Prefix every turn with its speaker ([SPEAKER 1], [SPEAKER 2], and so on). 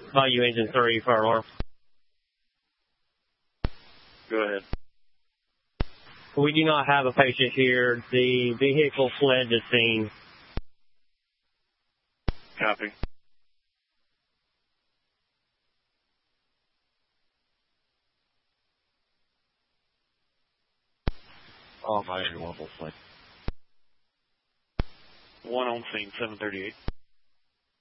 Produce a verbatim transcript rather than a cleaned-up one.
[SPEAKER 1] Volume engine three, fire alarm.
[SPEAKER 2] Go ahead.
[SPEAKER 1] We do not have a patient here. The vehicle fled the scene.
[SPEAKER 2] Copy.
[SPEAKER 3] Oh, my one will fled.
[SPEAKER 2] One on scene, seven thirty-eight.